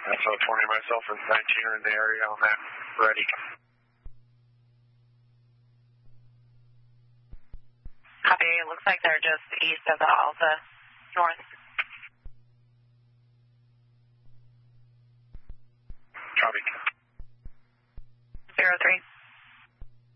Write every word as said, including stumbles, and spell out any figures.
Alpha twenty, myself, and nineteen are in the area on that. Ready. Copy. It looks like they're just east of the Alpha, north.